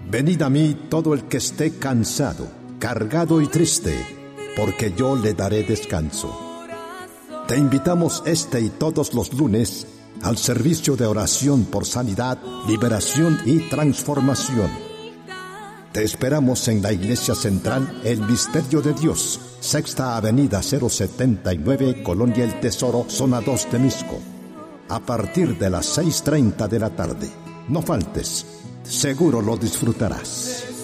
Venid a mí todo el que esté cansado, cargado y triste, porque yo le daré descanso. Te invitamos este y todos los lunes al servicio de oración por sanidad, liberación y transformación. Te esperamos en la Iglesia Central El Misterio de Dios, Sexta Avenida 079, Colonia El Tesoro, Zona 2, Temisco. A partir de las 6:30 de la tarde. No faltes, seguro lo disfrutarás.